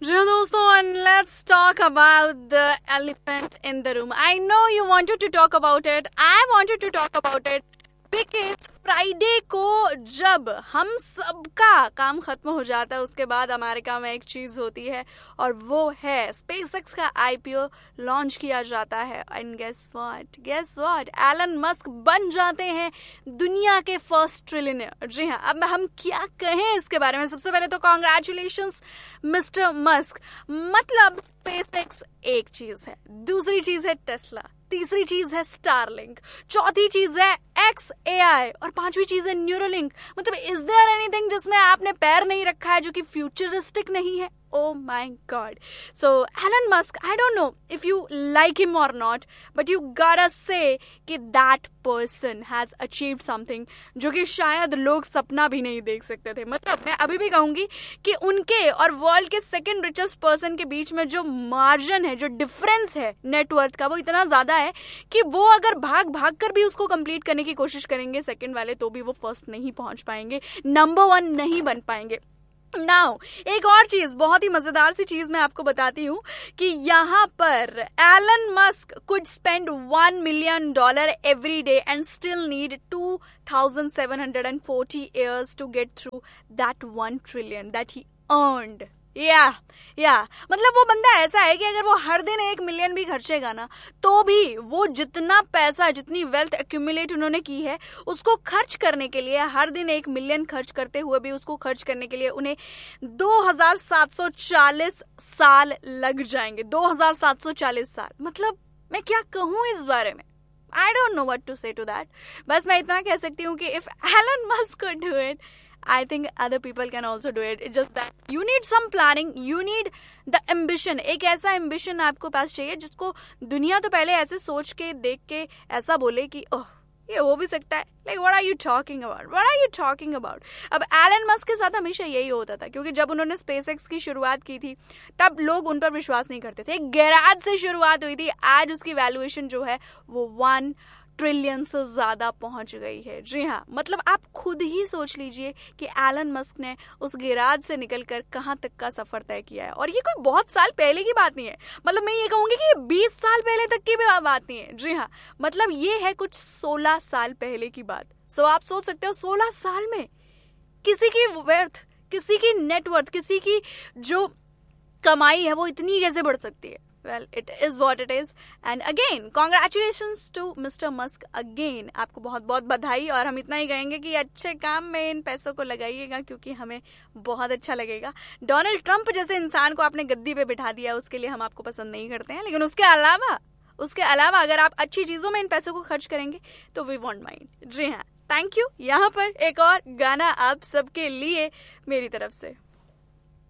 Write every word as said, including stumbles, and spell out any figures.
जी हाँ दोस्तों, and let's talk about the elephant in the room. I know you wanted to talk about it. I wanted to talk about it because Friday को जब हम सबका काम खत्म हो जाता है उसके बाद अमेरिका में एक चीज होती है और वो है स्पेसएक्स का आईपीओ लॉन्च किया जाता है. And guess what guess what Elon Musk बन जाते हैं दुनिया के फर्स्ट ट्रिलियनियर. जी हाँ, अब हम क्या कहें इसके बारे में. सबसे पहले तो कॉन्ग्रेचुलेशंस मिस्टर मस्क. मतलब स्पेसएक्स एक चीज है, दूसरी चीज है टेस्ला, तीसरी चीज है स्टारलिंक, चौथी चीज है एक्स ए आई और पांचवी चीज है न्यूरोलिंक. मतलब इज देयर एनीथिंग जिसमें आपने पैर नहीं रखा है जो कि फ्यूचरिस्टिक नहीं है? Oh my God. So Elon Musk, I don't know if you like him or not, but you gotta say कि that person has achieved something जो कि शायद लोग सपना भी नहीं देख सकते थे. मतलब मैं अभी भी कहूंगी कि उनके और वर्ल्ड के सेकंड रिचेस्ट पर्सन के बीच में जो मार्जिन है, जो डिफरेंस है नेटवर्थ का, वो इतना ज्यादा है कि वो अगर भाग भाग कर भी उसको कंप्लीट करने की कोशिश करेंगे सेकंड वाले, तो भी वो फर्स्ट नहीं पहुंच पाएंगे, नंबर वन नहीं बन पाएंगे. नाउ एक और चीज, बहुत ही मजेदार सी चीज मैं आपको बताती हूँ कि यहाँ पर Elon Musk could spend one million dollar every day and still need two thousand seven hundred and forty years to get through that one trillion that he earned. या या मतलब वो बंदा ऐसा है कि अगर वो हर दिन एक मिलियन भी खर्चेगा ना, तो भी वो जितना पैसा, जितनी वेल्थ एक्यूमुलेट उन्होंने की है, उसको खर्च करने के लिए, हर दिन एक मिलियन खर्च करते हुए भी उसको खर्च करने के लिए उन्हें दो हज़ार सात सौ चालीस साल लग जाएंगे. दो हज़ार सात सौ चालीस साल. मतलब मैं क्या कहूँ इस बारे में. I don't know what to say to that. बस मैं इतना कह सकती हूँ कि if Elon Musk could do it, I think other people can also do it. It's just that you need some planning, you need the ambition. एक ऐसा ambition आपको पास चाहिए जिसको दुनिया तो पहले ऐसे सोच के देख के ऐसा बोले कि ओह ये हो भी सकता है. Like what are you talking about? What are you talking about? अब एलन मस्क के साथ हमेशा यही होता था, क्योंकि जब उन्होंने स्पेसएक्स की शुरुआत की थी तब लोग उन पर विश्वास नहीं करते थे. गैराज से शुरुआत हुई थी, आज उसकी वैल्यूएशन जो है वो वन ट्रिलियन से ज्यादा पहुंच गई है. जी हाँ, मतलब आप खुद ही सोच लीजिए कि एलन मस्क ने उस गैराज से निकलकर कहां तक का सफर तय किया है. और ये कोई बहुत साल पहले की बात नहीं है. मतलब मैं ये कहूंगी कि ये बीस साल पहले तक की भी बात नहीं है. जी हाँ, मतलब ये है कुछ सोलह साल पहले की बात. सो आप सोच सकते हो सोलह साल में किसी की वर्थ, किसी की नेटवर्थ, किसी की जो कमाई है वो इतनी कैसे बढ़ सकती है. Well, it is what it is. And again, congratulations to mister Musk again. आपको बहुत बहुत बधाई. और हम इतना ही कहेंगे कि अच्छे काम में इन पैसों को लगाइएगा, क्योंकि हमें बहुत अच्छा लगेगा. डोनाल्ड ट्रंप जैसे इंसान को आपने गद्दी पे बिठा दिया, उसके लिए हम आपको पसंद नहीं करते हैं. लेकिन उसके अलावा उसके अलावा अगर आप अच्छी चीजों में इन पैसों को खर्च करेंगे तो वी वोंट माइंड. जी हाँ, थैंक यू. यहाँ पर एक और गाना आप सबके लिए मेरी तरफ से.